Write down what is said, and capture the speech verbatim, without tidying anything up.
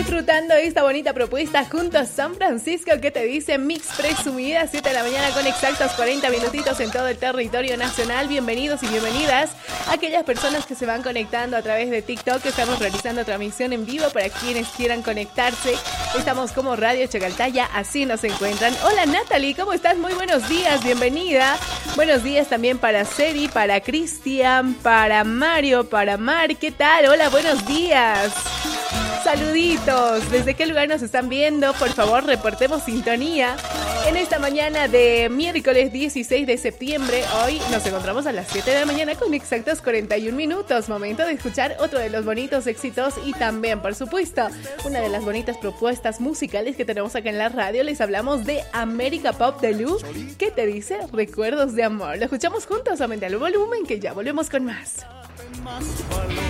Disfrutando esta bonita propuesta junto a San Francisco, que te dice Mix Presumida, siete de la mañana con exactos cuarenta minutitos en todo el territorio nacional. Bienvenidos y bienvenidas a aquellas personas que se van conectando a través de TikTok. Estamos realizando transmisión en vivo para quienes quieran conectarse. Estamos como Radio Chacaltaya, así nos encuentran. Hola Natalie, ¿cómo estás? Muy buenos días, bienvenida. Buenos días también para Seri, para Cristian, para Mario, para Mar. ¿Qué tal? Hola, buenos días. Saluditos. ¿Desde qué lugar nos están viendo? Por favor, reportemos sintonía. En esta mañana de miércoles dieciséis de septiembre, hoy nos encontramos a las siete de la mañana con exactos cuarenta y un minutos. Momento de escuchar otro de los bonitos éxitos y también, por supuesto, una de las bonitas propuestas musicales que tenemos acá en la radio. Les hablamos de América Pop de Lu. ¿Qué te dice? Recuerdos de amor. Lo escuchamos juntos. Aumenta el volumen que ya volvemos con más.